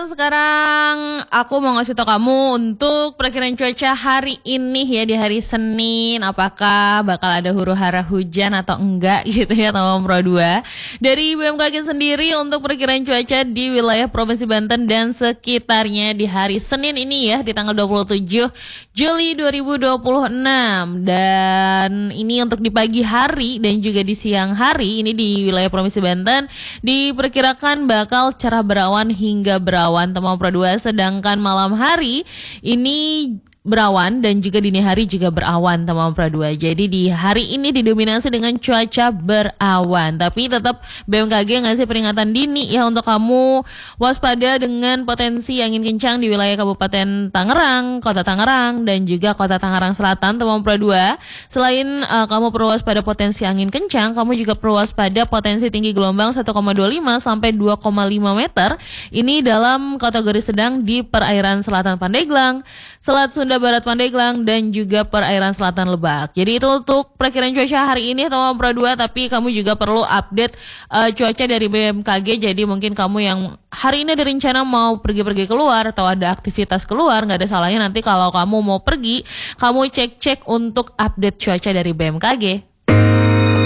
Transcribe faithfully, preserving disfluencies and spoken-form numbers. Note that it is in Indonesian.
sekarang aku mau ngasih tau kamu untuk perkiraan cuaca hari ini ya, di hari Senin. Apakah bakal ada huru-hara hujan atau enggak gitu ya, teman Pro dua. Dari B M K G sendiri untuk perkiraan cuaca di wilayah Provinsi Banten dan sekitarnya di hari Senin ini ya, di tanggal dua puluh tujuh Juli dua ribu dua puluh enam. Dan ini untuk di pagi hari dan juga di siang hari ini di wilayah Provinsi Banten diperkirakan bakal cerah berawan hingga berawan, teman Pro dua. Sedangkan malam hari ini berawan dan juga dini hari juga berawan, teman Pro dua. Jadi di hari ini didominasi dengan cuaca berawan. Tapi tetap B M K G ngasih peringatan dini ya untuk kamu waspada dengan potensi angin kencang di wilayah Kabupaten Tangerang, Kota Tangerang dan juga Kota Tangerang Selatan, teman Pro dua. Selain uh, kamu perlu waspada potensi angin kencang, kamu juga perlu waspada potensi tinggi gelombang satu koma dua lima sampai dua koma lima meter. Ini dalam kategori sedang di perairan selatan Pandeglang, Selat Sunda Barat Pandeglang dan juga perairan selatan Lebak. Jadi itu untuk perkiraan cuaca hari ini, teman Pro dua. Tapi kamu juga perlu update uh, cuaca dari B M K G. Jadi mungkin kamu yang hari ini ada rencana mau pergi-pergi keluar atau ada aktivitas keluar, nggak ada salahnya nanti kalau kamu mau pergi, kamu cek-cek untuk update cuaca dari B M K G.